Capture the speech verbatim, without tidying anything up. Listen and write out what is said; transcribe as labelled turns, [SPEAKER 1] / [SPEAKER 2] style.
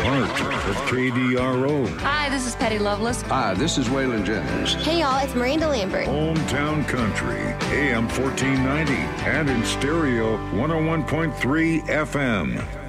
[SPEAKER 1] part of K D R O.
[SPEAKER 2] Hi, this is Patty Loveless.
[SPEAKER 3] Hi, this is Waylon Jennings.
[SPEAKER 4] Hey, y'all, it's Miranda Lambert.
[SPEAKER 1] Hometown Country, A M fourteen ninety, and in stereo, one oh one point three F M.